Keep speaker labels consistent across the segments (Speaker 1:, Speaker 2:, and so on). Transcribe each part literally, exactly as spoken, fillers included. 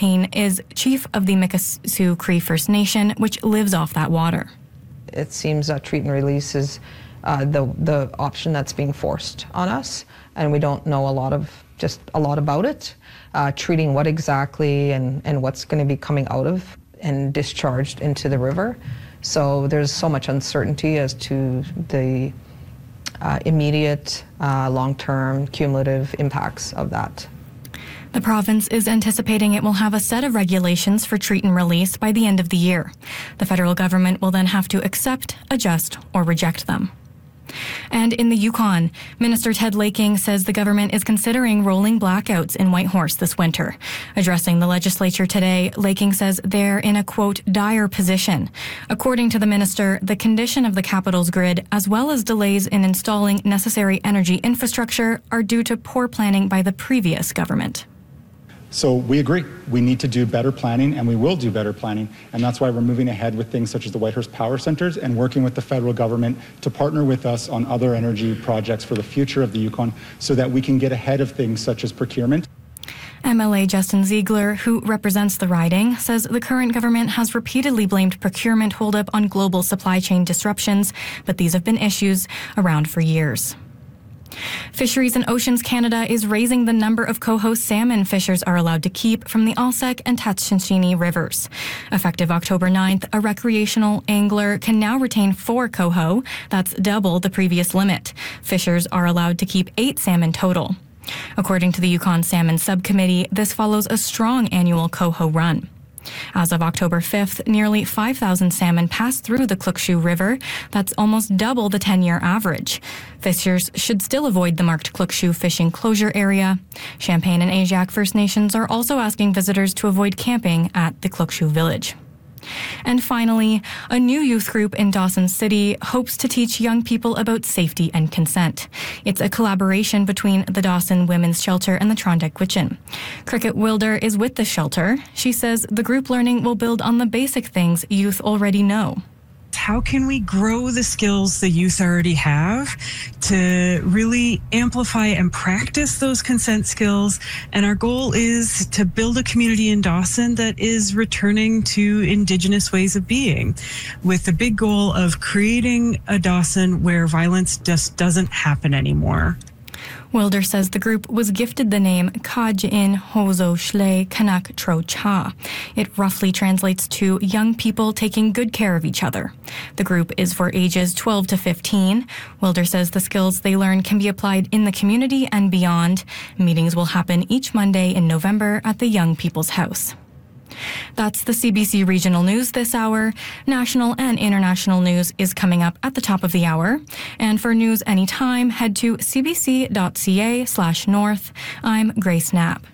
Speaker 1: Payne is chief of the Mikisew Cree First Nation, which lives off that water.
Speaker 2: It seems that treat and release is uh, the, the option that's being forced on us, and we don't know a lot of, just a lot about it. Uh, treating what exactly and, and what's going to be coming out of and discharged into the river. So there's so much uncertainty as to the uh, immediate, uh, long-term, cumulative impacts of that.
Speaker 1: The province is anticipating it will have a set of regulations for treat and release by the end of the year. The federal government will then have to accept, adjust, or reject them. And in the Yukon, Minister Ted Laking says the government is considering rolling blackouts in Whitehorse this winter. Addressing the legislature today, Laking says they're in a, quote, dire position. According to the minister, the condition of the capital's grid, as well as delays in installing necessary energy infrastructure, are due to poor planning by the previous government.
Speaker 3: So we agree. We need to do better planning, and we will do better planning, and that's why we're moving ahead with things such as the Whitehorse Power Centres and working with the federal government to partner with us on other energy projects for the future of the Yukon so that we can get ahead of things such as procurement.
Speaker 1: M L A Justin Ziegler, who represents the riding, says the current government has repeatedly blamed procurement holdup on global supply chain disruptions, but these have been issues around for years. Fisheries and Oceans Canada is raising the number of coho salmon fishers are allowed to keep from the Alsek and Tatshinshini rivers. Effective October ninth, a recreational angler can now retain four coho. That's double the previous limit. Fishers are allowed to keep eight salmon total. According to the Yukon Salmon Subcommittee, this follows a strong annual coho run. As of October fifth, nearly five thousand salmon passed through the Klukshu River. That's almost double the ten-year average. Fishers should still avoid the marked Klukshu fishing closure area. Champagne and Ajac First Nations are also asking visitors to avoid camping at the Klukshu village. And finally, a new youth group in Dawson City hopes to teach young people about safety and consent. It's a collaboration between the Dawson Women's Shelter and the Trondheim Kitchen. Cricket Wilder is with the shelter. She says the group learning will build on the basic things youth already know.
Speaker 4: How can we grow the skills the youth already have to really amplify and practice those consent skills? And our goal is to build a community in Dawson that is returning to Indigenous ways of being, with the big goal of creating a Dawson where violence just doesn't happen anymore.
Speaker 1: Wilder says the group was gifted the name Kajin Hozo Shle Kanak Tro Cha. It roughly translates to young people taking good care of each other. The group is for ages twelve to fifteen. Wilder says the skills they learn can be applied in the community and beyond. Meetings will happen each Monday in November at the Young People's House. That's the C B C Regional News this hour. National and international news is coming up at the top of the hour. And for news anytime, head to cbc.ca slash north. I'm Grace Knapp.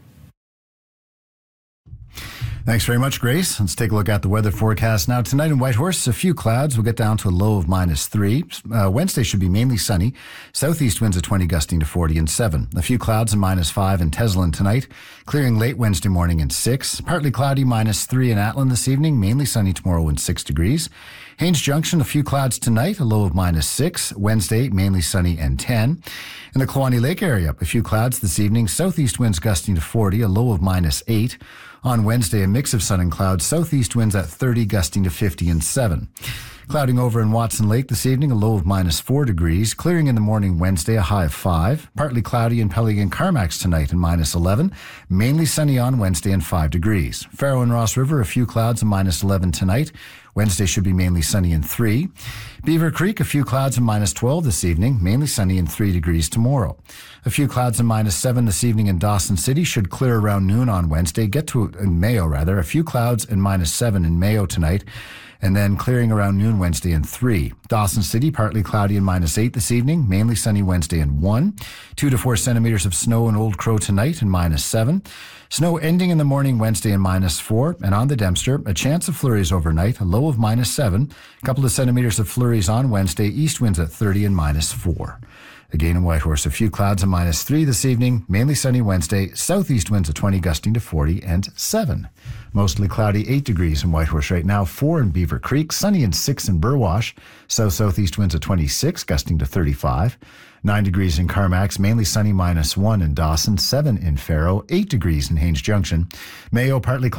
Speaker 5: Thanks very much, Grace. Let's take a look at the weather forecast now. Tonight in Whitehorse, a few clouds. We'll get down to a low of minus three. Uh, Wednesday should be mainly sunny. Southeast winds at twenty, gusting to forty and seven. A few clouds and minus five in Teslin tonight. Clearing late Wednesday morning and six. Partly cloudy, minus three in Atlin this evening. Mainly sunny tomorrow and six degrees. Haines Junction, a few clouds tonight, a low of minus six. Wednesday, mainly sunny and ten. In the Kluane Lake area, a few clouds this evening. Southeast winds gusting to forty, a low of minus eight. On Wednesday, a mix of sun and clouds. Southeast winds at thirty, gusting to fifty and seven. Clouding over in Watson Lake this evening, a low of minus four degrees. Clearing in the morning Wednesday, a high of five. Partly cloudy in Pelican Carmax tonight and minus eleven. Mainly sunny on Wednesday and five degrees. Farrow and Ross River, a few clouds and minus eleven tonight. Wednesday should be mainly sunny and three. Beaver Creek, a few clouds and minus twelve this evening. Mainly sunny and three degrees tomorrow. A few clouds and minus seven this evening in Dawson City. Should clear around noon on Wednesday. Get to, in Mayo rather, a few clouds and minus seven in Mayo tonight. And then clearing around noon Wednesday and three. Dawson City, partly cloudy and minus eight this evening. Mainly sunny Wednesday and one. Two to four centimeters of snow in Old Crow tonight and minus seven. Snow ending in the morning Wednesday and minus four. And on the Dempster, a chance of flurries overnight, a low of minus seven. A couple of centimeters of flurries on Wednesday. East winds at thirty and minus four. Again in Whitehorse, a few clouds and minus three this evening. Mainly sunny Wednesday. Southeast winds at twenty, gusting to forty and seven. Mostly cloudy, eight degrees in Whitehorse right now. four in Beaver Creek. Sunny and six in Burwash. South-southeast winds at twenty-six, gusting to thirty-five. nine degrees in Carmax. Mainly sunny, minus one in Dawson. seven in Farrow. eight degrees in Haines Junction. Mayo, partly cloudy.